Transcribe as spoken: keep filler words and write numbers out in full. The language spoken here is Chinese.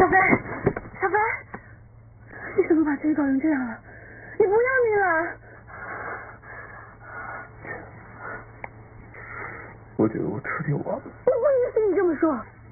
小飞，小飞，你怎么把自己搞成这样了？你不要命了？ 我觉得我彻底完了。 我不允许你这么说。